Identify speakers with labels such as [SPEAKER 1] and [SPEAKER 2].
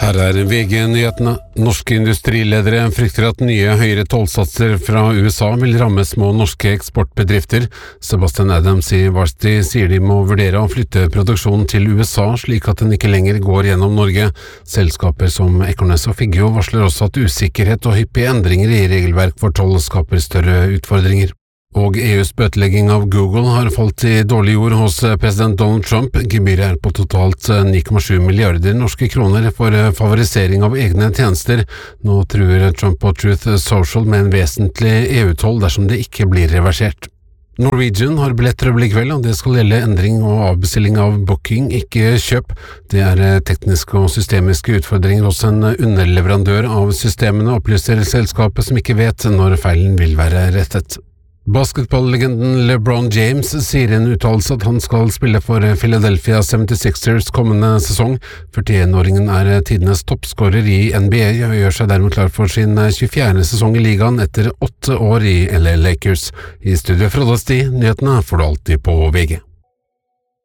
[SPEAKER 1] Her VG-nyhetene. Norske industriledere frykter at nye høyere tollsatser fra USA vil ramme små norske eksportbedrifter. Sebastian Adams i Varsity sier de må vurdere å flytte produksjonen til USA, slik at den ikke lenger går gjennom Norge. Selskaper som Ekornes og Figgjo varsler også at usikkerhet og hyppige endringer i regelverk for toll skaper større utfordringer. Og EUs bøtelegging av Google har falt i dårlig jord hos president Donald Trump. Gebyret på totalt 9,7 milliarder norske kroner for favorisering av egne tjenester. Nå truer Trump og Truth Social med en vesentlig EU-toll dersom det ikke blir reversert. Norwegian har billetttrøbbel i kveld, og det skal gjelde endring og avbestilling av booking, ikke kjøp. Det tekniske og systemiske utfordringer hos en underleverandør av systemene, opplyser selskapet som ikke vet når feilen vil være rettet. Basketballlegenden LeBron James sier i en uttalelse at han skal spille for Philadelphia 76ers kommende sesong. 41-åringen tidenes toppskårer i NBA og gjør seg dermed klar for sin 24. sesong i ligaen etter 8 år i LA Lakers. I studio fra Dusty, nyhetene får du alltid på VG.